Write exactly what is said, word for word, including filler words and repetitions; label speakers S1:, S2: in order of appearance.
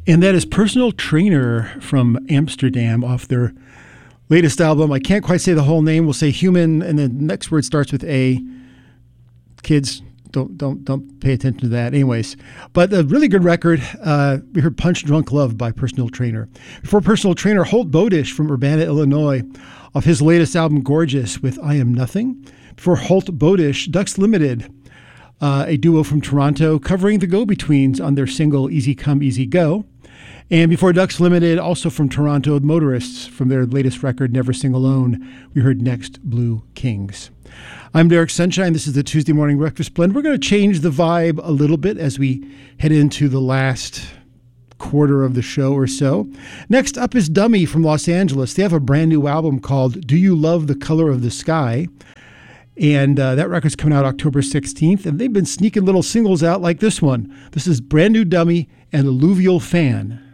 S1: And that is Personal Trainer from Amsterdam off their latest album. I can't quite say the whole name. We'll say Human, and the next word starts with A. Kids, don't don't don't pay attention to that. Anyways, but a really good record. Uh, we heard Punch Drunk Love by Personal Trainer. Before Personal Trainer, Holt Bodish from Urbana, Illinois, off his latest album, Gorgeous, with I Am Nothing. Before Holt Bodish, Ducks Limited, uh, a duo from Toronto, covering the Go-Betweens on their single Easy Come, Easy Go. And before Ducks Limited, also from Toronto, Motorists, from their latest record, Never Sing Alone, we heard Next Blue Kings. I'm Derek Sunshine. This is the Tuesday Morning Breakfast Blend. We're going to change the vibe a little bit as we head into the last quarter of the show or so. Next up is Dummy from Los Angeles. They have a brand new album called Do You Love the Color of the Sky? And uh, that record's coming out October sixteenth. And they've been sneaking little singles out like this one. This is brand new Dummy and Alluvial Fan.